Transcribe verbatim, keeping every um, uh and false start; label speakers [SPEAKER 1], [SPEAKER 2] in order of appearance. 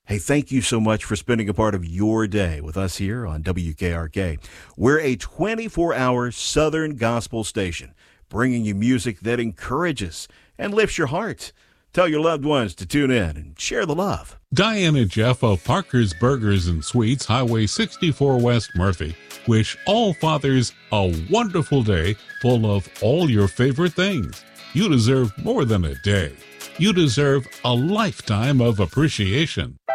[SPEAKER 1] Hey, thank you so much for spending a part of your day with us here on W K R K. We're a twenty-four hour Southern gospel station, bringing you music that encourages and lifts your heart. Tell your loved ones to tune in and share the love.
[SPEAKER 2] Diane and Jeff of Parker's Burgers and Sweets, Highway sixty-four West Murphy, wish all fathers a wonderful day full of all your favorite things. You deserve more than a day. You deserve a lifetime of appreciation.